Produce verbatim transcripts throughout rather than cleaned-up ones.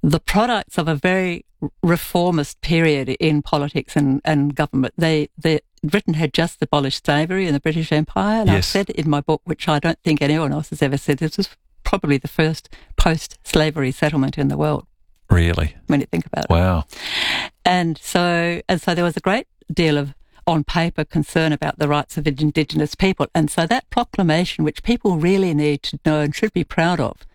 the products of a very reformist period in politics and, and government. They, they, Britain had just abolished slavery in the British Empire, and yes. I've said in my book, which I don't think anyone else has ever said, this was probably the first post-slavery settlement in the world. Really? When you think about wow. it. Wow. And so, and so there was a great deal of, on paper, concern about the rights of Indigenous people. And so that proclamation, which people really need to know and should be proud of,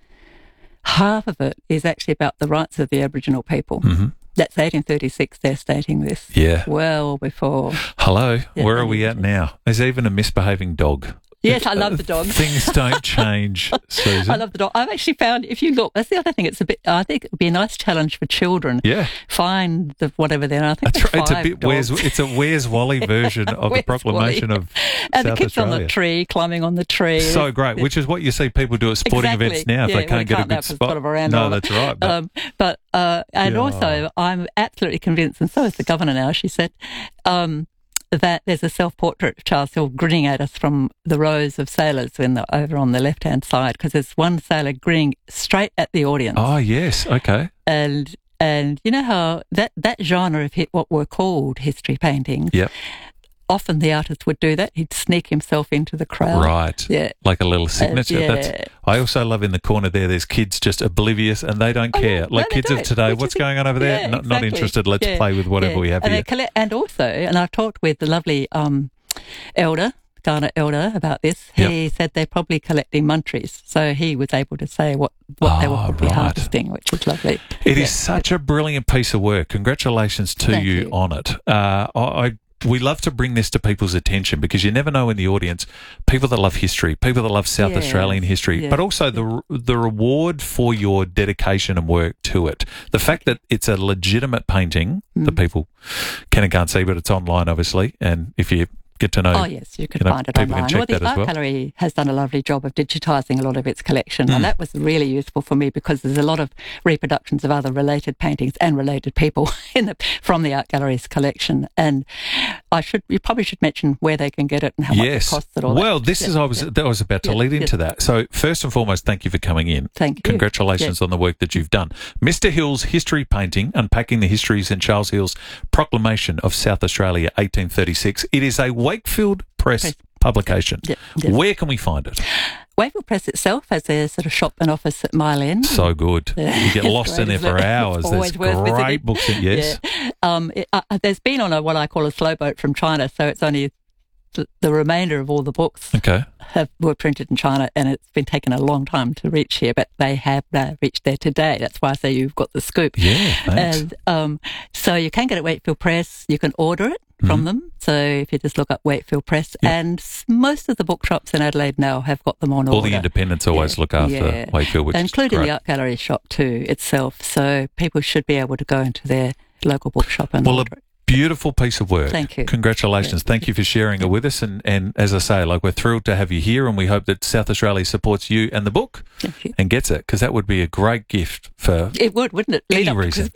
half of it is actually about the rights of the Aboriginal people. Mm-hmm. That's eighteen thirty-six, they're stating this. Yeah. Well before. Hello, yeah, where are we at now? There's even a misbehaving dog. Yes, I love the dog. Things don't change, Susan. I love the dog. I've actually found, if you look, that's the other thing, it's a bit, I think it would be a nice challenge for children. Yeah. Find the whatever they're, I think that's right. It's a bit, where's, it's a Where's Wally version yeah, of the proclamation Wally? Of and South the kids Australia. On the tree, climbing on the tree. So great, which is what you see people do at sporting exactly. events now if yeah, they can't well, get can't a good spot. A no, that's right. But, um, but uh, and yeah. also, I'm absolutely convinced, and so is the governor now, she said, um, that there's a self-portrait of Charles Hill grinning at us from the rows of sailors in the, over on the left-hand side, because there's one sailor grinning straight at the audience. Oh, yes, okay. And and you know how that, that genre of hit what were called history paintings, yep. often the artist would do that. He'd sneak himself into the crowd. Right. Yeah. Like a little signature. Uh, yeah. That's, I also love in the corner there, there's kids just oblivious and they don't oh, care. yeah. Like no, kids of today, what's going on over there? Yeah, not, exactly. not interested. Let's yeah. play with whatever yeah. we have and here. Collect, and also, and I talked with the lovely um, elder, Garner Elder, about this. He yep. said they're probably collecting munchies. So he was able to say what, what oh, they were probably right. harvesting, which is lovely. It yeah. is such a brilliant piece of work. Congratulations to Thank you, you on it. Uh, I, I We love to bring this to people's attention because you never know in the audience, people that love history, people that love South yes. Australian history, yeah. but also the the reward for your dedication and work to it. The fact that it's a legitimate painting mm. that people can and can't see, but it's online, obviously, and if you get to know. Oh, yes, you can you know, find it people online. Can check well, the that as Art well. Gallery has done a lovely job of digitising a lot of its collection, Mm. and that was really useful for me because there's a lot of reproductions of other related paintings and related people in the, from the Art Gallery's collection. And I should, you probably should mention where they can get it and how yes. much it costs and all well, that. this yeah, is I was yeah. that was about to yeah, lead yeah. into that. So first and foremost, thank you for coming in. Thank you. Congratulations yeah. on the work that you've done. Mister Hill's history painting, unpacking the histories in Charles Hill's Proclamation of South Australia, eighteen thirty-six. It is a Wakefield Press, Press. publication. Yeah, yeah. Where can we find it? Wakefield Press itself has a sort of shop and office at Mile End. So good. Yeah. You get lost great, in there for hours. There's great visiting. books. In, yes. Yeah. Um, it, uh, there's been on a what I call a slow boat from China, so it's only the, the remainder of all the books okay. have, were printed in China, and it's been taken a long time to reach here, but they have uh, reached there today. That's why I say you've got the scoop. Yeah, thanks. And um, so you can get it at Wakefield Press. You can order it from mm-hmm. them. So if you just look up Wakefield Press, yep. and most of the bookshops in Adelaide now have got them on All order. the independents always yeah. look after yeah. Wakefield, which including is great. the Art Gallery shop too itself. So people should be able to go into their local bookshop and well, order it. Beautiful piece of work. Thank you. Congratulations. Yeah. Thank you for sharing it with us. And, and as I say, like we're thrilled to have you here, and we hope that South Australia supports you and the book and gets it, because that would be a great gift for it would, wouldn't it? Any reason.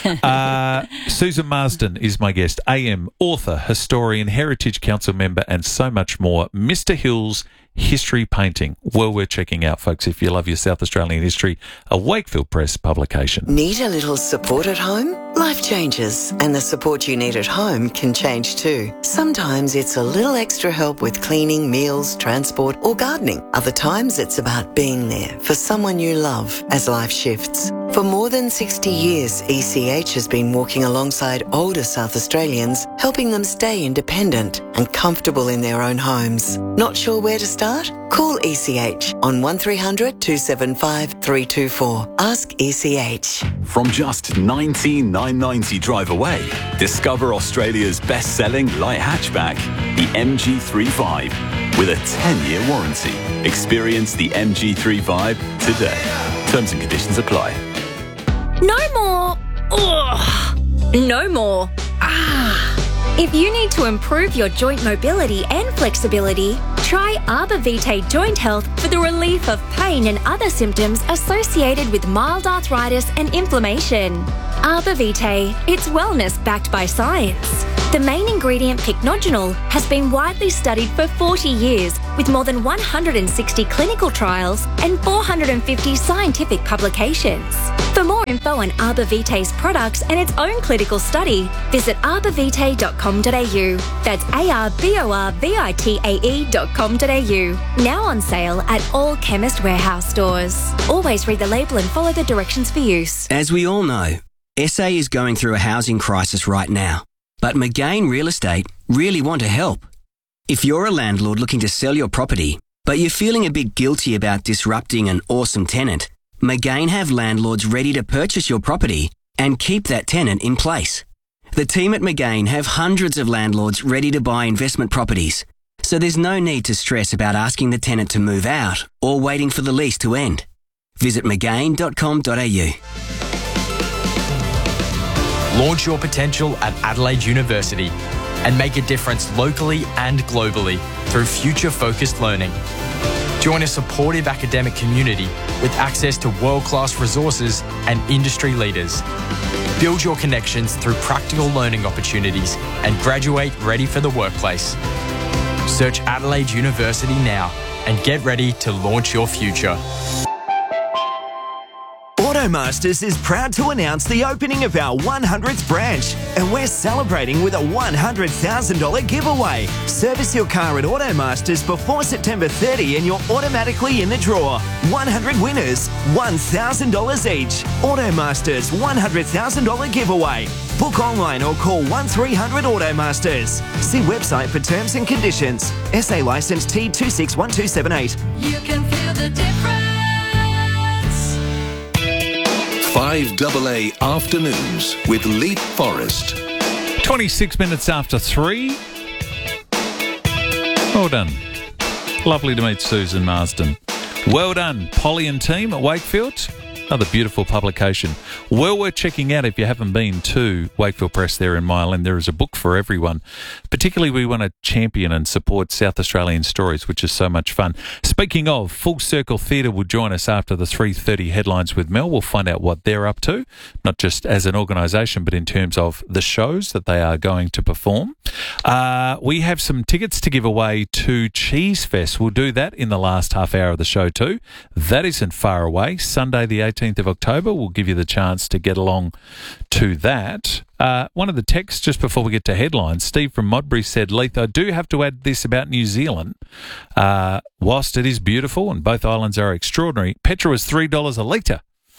uh, Susan Marsden is my guest, A M, author, historian, Heritage Council member, and so much more. Mister Hill's history painting. Well worth checking out, folks, if you love your South Australian history. A Wakefield Press publication. Need a little support at home? Life changes, and the support you need at home can change too. Sometimes it's a little extra help with cleaning, meals, transport, or gardening. Other times it's about being there for someone you love as life shifts. For more than sixty years, E C H has been walking alongside older South Australians, helping them stay independent and comfortable in their own homes. Not sure where to start? Call E C H on one three hundred two seven five three two four. Ask E C H. From just nineteen thousand nine hundred ninety drive away, discover Australia's best-selling light hatchback, the M G thirty-five, with a ten-year warranty. Experience the M G thirty-five today. Terms and conditions apply. No more. Ugh. No more. Ah. If you need to improve your joint mobility and flexibility, try Arbor Vitae Joint Health for the relief of pain and other symptoms associated with mild arthritis and inflammation. Arbor Vitae, it's wellness backed by science. The main ingredient, pycnogenol, has been widely studied for forty years with more than one hundred sixty clinical trials and four hundred fifty scientific publications. For more info on Arbor Vitae's products and its own clinical study, visit arbor vitae dot com dot a u. That's A R B O R V I T A E dot com dot a u. Now on sale at all Chemist Warehouse stores. Always read the label and follow the directions for use. As we all know, S A is going through a housing crisis right now. But McGain Real Estate really want to help. If you're a landlord looking to sell your property, but you're feeling a bit guilty about disrupting an awesome tenant, McGain have landlords ready to purchase your property and keep that tenant in place. The team at McGain have hundreds of landlords ready to buy investment properties, so there's no need to stress about asking the tenant to move out or waiting for the lease to end. Visit mcgain dot com dot a u. Launch your potential at Adelaide University and make a difference locally and globally through future-focused learning. Join a supportive academic community with access to world-class resources and industry leaders. Build your connections through practical learning opportunities and graduate ready for the workplace. Search Adelaide University now and get ready to launch your future. AutoMasters is proud to announce the opening of our one hundredth branch, and we're celebrating with a one hundred thousand dollars giveaway. Service your car at AutoMasters before September thirtieth and you're automatically in the draw. one hundred winners, one thousand dollars each. AutoMasters one hundred thousand dollars giveaway. Book online or call one three hundred AutoMasters. See website for terms and conditions. S A licence T two six one two seven eight. You can feel the difference. five double A Afternoons with Leap Forest. twenty-six minutes after three. Well done. Lovely to meet Susan Marsden. Well done, Polly and team at Wakefield. Another beautiful publication. Well worth checking out if you haven't been to Wakefield Press there in Mile End. There is a book for everyone. Particularly, we want to champion and support South Australian stories, which is so much fun. Speaking of, Full Circle Theatre will join us after the three thirty headlines with Mel. We'll find out what they're up to, not just as an organisation, but in terms of the shows that they are going to perform. Uh, we have some tickets to give away to Cheese Fest. We'll do that in the last half hour of the show too. That isn't far away. Sunday the eighteenth of October, we'll give you the chance to get along to that. Uh, one of the texts just before we get to headlines, Steve from Modbury said, Leith, I do have to add this about New Zealand. Uh, whilst it is beautiful and both islands are extraordinary, petrol is three dollars a litre.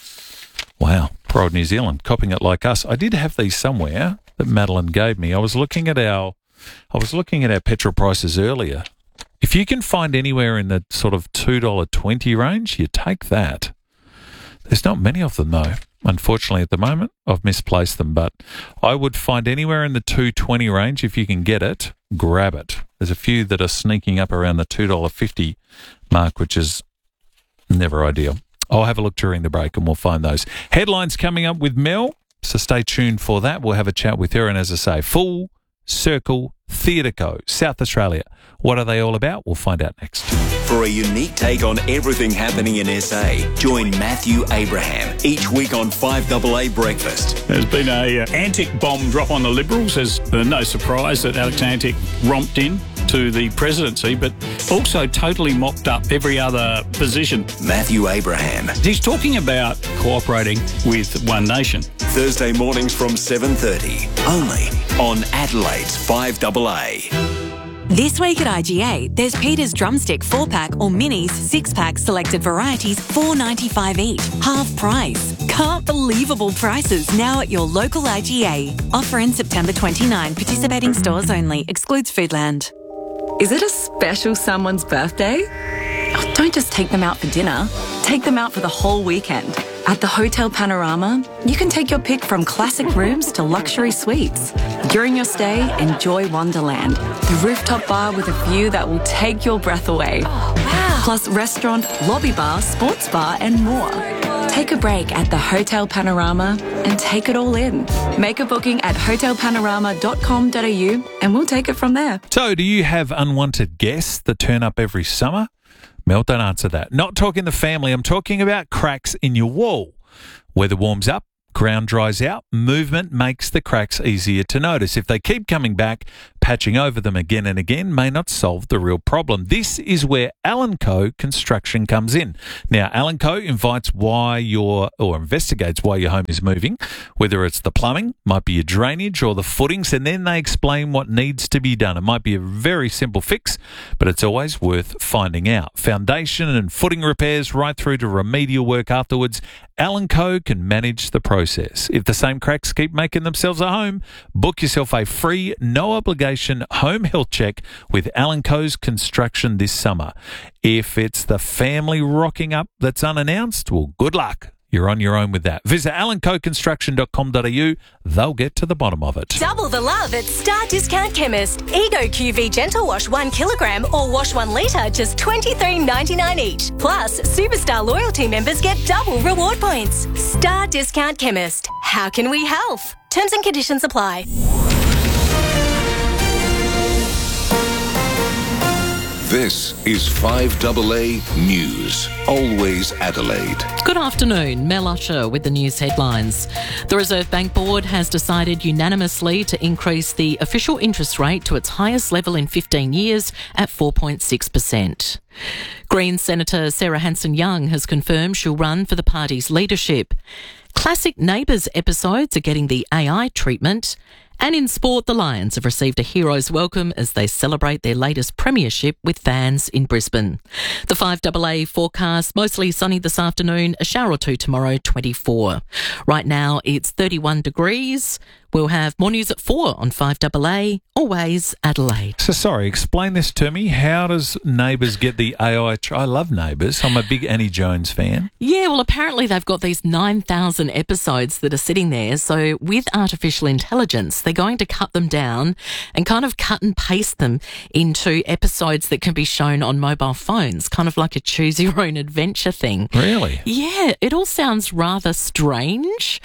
Wow, poor old New Zealand, copying it like us. I did have these somewhere that Madeline gave me. I was looking at our, I was looking at our petrol prices earlier. If you can find anywhere in the sort of two dollars twenty range, you take that. There's not many of them, though. Unfortunately, at the moment, I've misplaced them. But I would find anywhere in the two dollars twenty range, if you can get it, grab it. There's a few that are sneaking up around the two dollars fifty mark, which is never ideal. I'll have a look during the break and we'll find those. Headlines coming up with Mel, so stay tuned for that. We'll have a chat with her. And as I say, Full Circle Theatre Co, South Australia. What are they all about? We'll find out next. For a unique take on everything happening in S A, join Matthew Abraham each week on five double A Breakfast. There's been a uh, Antic bomb drop on the Liberals. There's uh, no surprise that Alex Antic romped in to the presidency, but also totally mopped up every other position. Matthew Abraham. He's talking about cooperating with One Nation. Thursday mornings from seven thirty, only on Adelaide's five double A. This week at I G A, there's Peter's Drumstick four pack or Minis six pack selected varieties, four dollars ninety-five each, half price. Can't believable prices now at your local I G A. Offer in September twenty-ninth. Participating stores only. Excludes Foodland. Is it a special someone's birthday? Oh, don't just take them out for dinner. Take them out for the whole weekend. At the Hotel Panorama, you can take your pick from classic rooms to luxury suites. During your stay, enjoy Wonderland, the rooftop bar with a view that will take your breath away. Oh, wow. Plus restaurant, lobby bar, sports bar and more. Take a break at the Hotel Panorama and take it all in. Make a booking at hotel panorama dot com dot a u and we'll take it from there. So, do you have unwanted guests that turn up every summer? Mel, don't answer that. Not talking the family. I'm talking about cracks in your wall. Weather warms up, ground dries out, movement makes the cracks easier to notice. If they keep coming back, patching over them again and again may not solve the real problem. This is where Allen Co Construction comes in. Now, Allen Co invites why your or investigates why your home is moving, whether it's the plumbing, might be your drainage or the footings, and then they explain what needs to be done. It might be a very simple fix, but it's always worth finding out. Foundation and footing repairs right through to remedial work afterwards, Allen Co can manage the process. If the same cracks keep making themselves at home, book yourself a free, no obligation home health check with Allen Co's Construction this summer. If it's the family rocking up that's unannounced, well, good luck. You're on your own with that. Visit allen co construction dot com dot a u. They'll get to the bottom of it. Double the love at Star Discount Chemist. Ego Q V Gentle Wash one kilogram or wash one litre, just twenty-three ninety-nine each. Plus, Superstar Loyalty members get double reward points. Star Discount Chemist. How can we help? Terms and conditions apply. This is five A A News. Always Adelaide. Good afternoon. Mel Usher with the news headlines. The Reserve Bank Board has decided unanimously to increase the official interest rate to its highest level in fifteen years at four point six percent. Greens Senator Sarah Hanson-Young has confirmed she'll run for the party's leadership. Classic Neighbours episodes are getting the A I treatment. And in sport, the Lions have received a hero's welcome as they celebrate their latest premiership with fans in Brisbane. The five A A forecast, mostly sunny this afternoon, a shower or two tomorrow, twenty-four. Right now, it's thirty-one degrees. We'll have more news at four on five A A, always Adelaide. So sorry, explain this to me. How does Neighbours get the A I? Tr- I love Neighbours. I'm a big Annie Jones fan. Yeah, well, apparently they've got these nine thousand episodes that are sitting there. So with artificial intelligence, they're going to cut them down and kind of cut and paste them into episodes that can be shown on mobile phones, kind of like a choose your own adventure thing. Really? Yeah, it all sounds rather strange.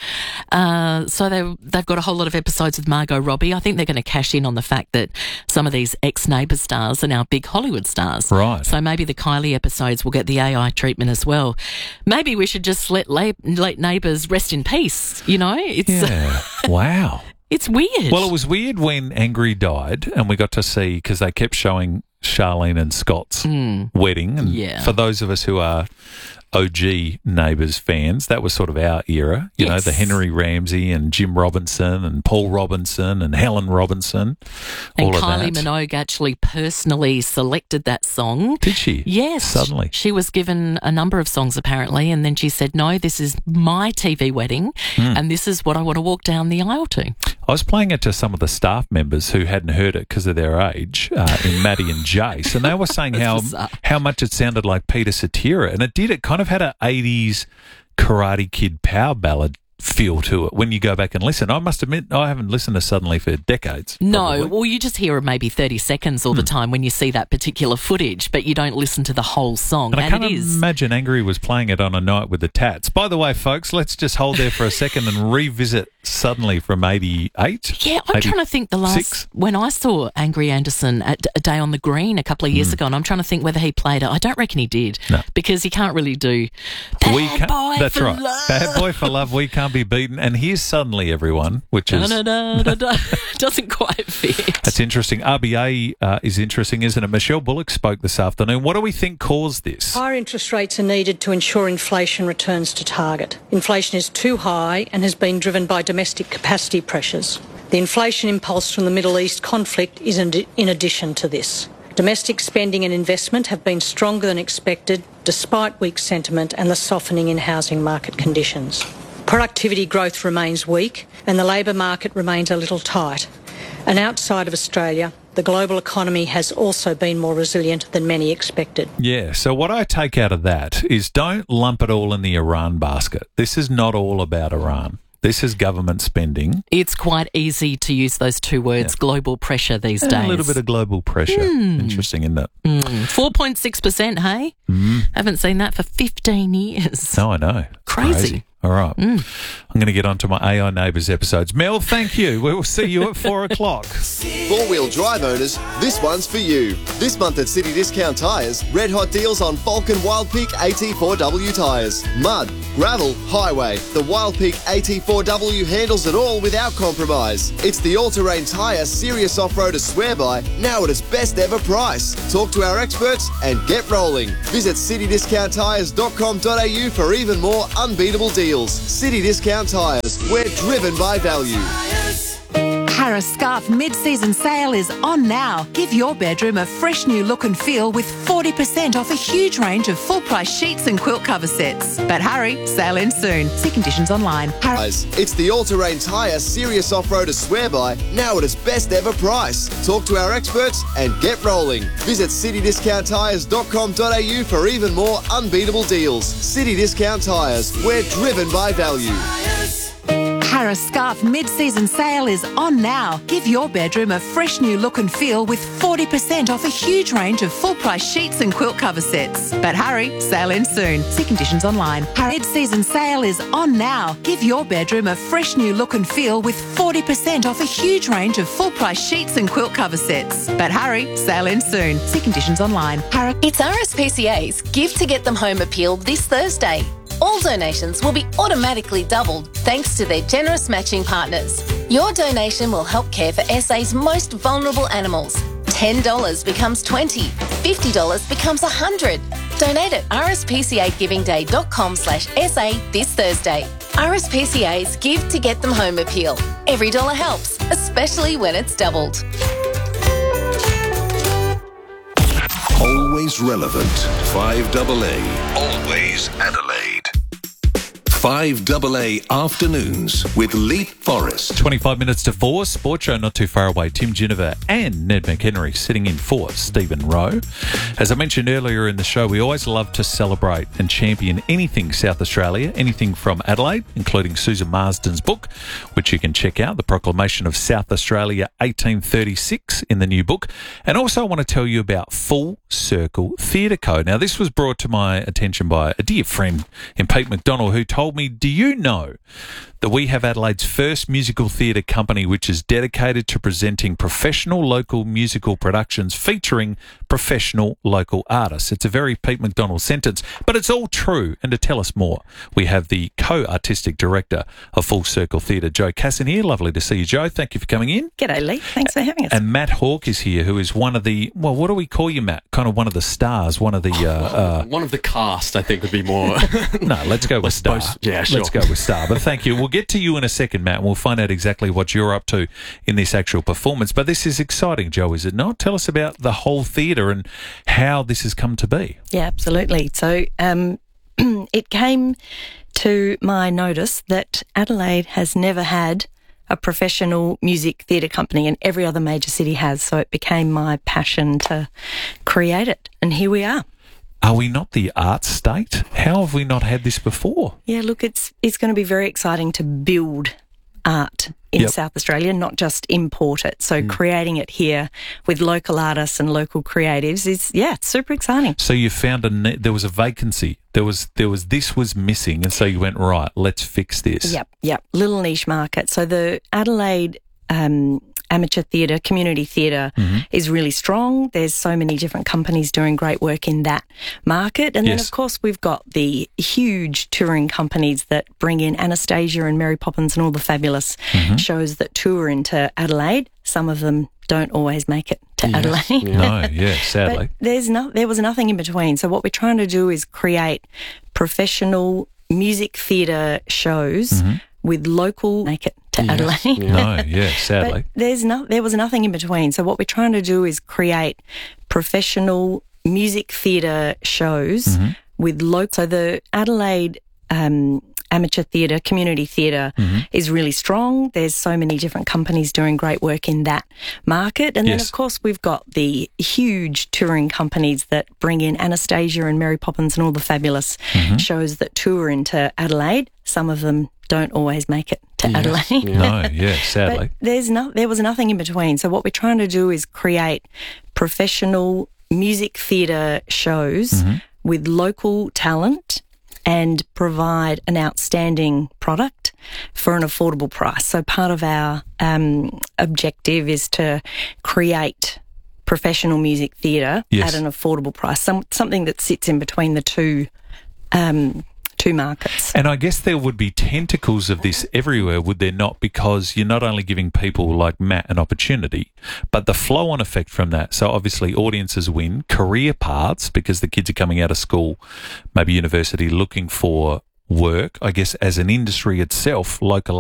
Uh, so they, they've got a whole lot of episodes with Margot Robbie. I think they're going to cash in on the fact that some of these ex-Neighbour stars are now big Hollywood stars. Right. So maybe the Kylie episodes will get the A I treatment as well. Maybe we should just let, la- let Neighbours rest in peace, you know? It's Yeah. Wow. It's weird. Well, it was weird when Angry died and we got to see, because they kept showing Charlene and Scott's Mm. wedding. And Yeah. for those of us who are O G Neighbours fans, that was sort of our era. You Yes. know, the Henry Ramsey and Jim Robinson and Paul Robinson and Helen Robinson. And all of Kylie that. Minogue actually personally selected that song. Did she? Yes. Suddenly. She was given a number of songs apparently, and then she said, no, this is my T V wedding, Mm. and this is what I want to walk down the aisle to. I was playing it to some of the staff members who hadn't heard it because of their age, uh, in Maddie and Jace, and they were saying how bizarre. how much it sounded like Peter Cetera, and it did. It kind of had an eighties Karate Kid power ballad feel to it when you go back and listen. I must admit, I haven't listened to Suddenly for decades. No, probably. well, you just hear maybe thirty seconds all the time when you see that particular footage, but you don't listen to the whole song. And I can't it is. imagine Angry was playing it on a night with the Tats. By the way, folks, let's just hold there for a second and revisit Suddenly from eighty-eight. Yeah, I'm trying to think the last, eighty-six. when I saw Angry Anderson at A Day on the Green a couple of years Mm. ago, and I'm trying to think whether he played it. I don't reckon he did, No. because he can't really do We Bad can't, Boy that's for right. Love. Bad Boy for Love, We Can't Be Beaten. And here's Suddenly, everyone, which is... Da, da, da, da, da. Doesn't quite fit. That's interesting. R B A uh, is interesting, isn't it? Michelle Bullock spoke this afternoon. What do we think caused this? Higher interest rates are needed to ensure inflation returns to target. Inflation is too high and has been driven by domestic capacity pressures. The inflation impulse from the Middle East conflict is in, in addition to this. Domestic spending and investment have been stronger than expected, despite weak sentiment and the softening in housing market conditions. Productivity growth remains weak and the labour market remains a little tight. And outside of Australia, the global economy has also been more resilient than many expected. Yeah, so what I take out of that is don't lump it all in the Iran basket. This is not all about Iran. This is government spending. It's quite easy to use those two words, global pressure, these And days. a little bit of global pressure. Mm. Interesting, isn't it? Mm. four point six percent, hey? Mm. Haven't seen that for fifteen years. No, I know. Crazy. All right. Mm. I'm going to get onto my A I Neighbours episodes. Mel, thank you. We will see you at four o'clock. Four-wheel drive owners, this one's for you. This month at City Discount Tyres, red hot deals on Falcon Wild Peak A T four W tyres. Mud, gravel, highway. The Wild Peak A T four W handles it all without compromise. It's the all-terrain tyre serious off-roaders swear by, now at its best ever price. Talk to our experts and get rolling. Visit city discount tyres dot com dot a u for even more unbeatable deals. City Discount Tyres, we're driven by value. Harris Scarf mid-season sale is on now. Give your bedroom a fresh new look and feel with forty percent off a huge range of full-price sheets and quilt cover sets. But hurry, sale ends soon. See conditions online. Harris. It's the all-terrain tyre serious off-roaders swear by, now at its best ever price. Talk to our experts and get rolling. Visit city discount tyres dot com dot a u for even more unbeatable deals. City Discount Tyres, we're driven by value. Harris Scarf mid-season sale is on now. Give your bedroom a fresh new look and feel with forty percent off a huge range of full-price sheets and quilt cover sets. But hurry, sale ends soon. See conditions online. Mid-season sale is on now. Give your bedroom a fresh new look and feel with forty percent off a huge range of full-price sheets and quilt cover sets. But hurry, sale ends soon. See conditions online. It's R S P C A's Give to Get Them Home appeal this Thursday. All donations will be automatically doubled thanks to their generous matching partners. Your donation will help care for S A's most vulnerable animals. ten dollars becomes twenty dollars, fifty dollars becomes one hundred dollars. Donate at r s p c a giving day dot com slash s a this Thursday. R S P C A's Give to Get Them Home appeal. Every dollar helps, especially when it's doubled. Always relevant. five double A. Always Adelaide. five double A Afternoons with Leap Forrest. twenty-five minutes to four. Sports show not too far away. Tim Ginniver and Ned McHenry sitting in for Stephen Rowe. As I mentioned earlier in the show, we always love to celebrate and champion anything South Australia, anything from Adelaide, including Susan Marsden's book, which you can check out, The Proclamation of South Australia eighteen thirty-six in the new book. And also I want to tell you about Full Circle Theatre Co. Now, this was brought to my attention by a dear friend in Pete McDonald, who told me, do you know that we have Adelaide's first musical theatre company which is dedicated to presenting professional local musical productions featuring professional local artists? It's a very Pete McDonald sentence, but it's all true. And to tell us more, we have the co-artistic director of Full Circle Theatre, Jo Casson, here. Lovely to see you, Jo. Thank you for coming in. G'day, Lee. Thanks for having us. And Matt Hawke is here, who is one of the, well, what do we call you, Matt? Kind of one of the stars, one of the... Uh, uh, one of the cast, I think, would be more... no, let's go with star. Suppose, yeah, sure. Let's go with star. But thank you. We'll get to you in a second, Matt. We'll find out exactly what you're up to in this actual performance. But this is exciting, Jo, is it not? Tell us about the whole theatre and how this has come to be. Yeah, absolutely. So um, it came to my notice that Adelaide has never had a professional music theatre company, and every other major city has. So it became my passion to create it. And here we are. Are we not the art state? How have we not had this before? Yeah, look, it's it's going to be very exciting to build art in yep. South Australia, not just import it. So mm. creating it here with local artists and local creatives is, yeah, it's super exciting. So you found a ne- there was a vacancy. There was there was this was missing, and so you went, right, let's fix this. Yep, yep. Little niche market. So the Adelaide um, amateur theatre, community theatre mm-hmm. is really strong. There's so many different companies doing great work in that market. And yes. then, of course, we've got the huge touring companies that bring in Anastasia and Mary Poppins and all the fabulous mm-hmm. shows that tour into Adelaide. Some of them don't always make it to yes. Adelaide. No, yeah, sadly. But there's no, there was nothing in between. So what we're trying to do is create professional music theatre shows mm-hmm. with local make it to yes. Adelaide. Yeah. No, yeah, sadly. But there's no, there was nothing in between. So what we're trying to do is create professional music theatre shows mm-hmm. with local. So the Adelaide um, amateur theatre, community theatre mm-hmm. is really strong. There's so many different companies doing great work in that market. And yes. then, of course, we've got the huge touring companies that bring in Anastasia and Mary Poppins and all the fabulous mm-hmm. shows that tour into Adelaide. Some of them don't always make it to yes. Adelaide. No, yeah, sadly. But there's no, there was nothing in between. So what we're trying to do is create professional music theatre shows mm-hmm. with local talent and provide an outstanding product for an affordable price. So part of our um, objective is to create professional music theatre Yes. at an affordable price, some, something that sits in between the two um, two markets. And I guess there would be tentacles of this everywhere, would there not? Because you're not only giving people like Matt an opportunity, but the flow-on effect from that. So obviously audiences win, career paths, because the kids are coming out of school, maybe university, looking for work, I guess, as an industry itself, local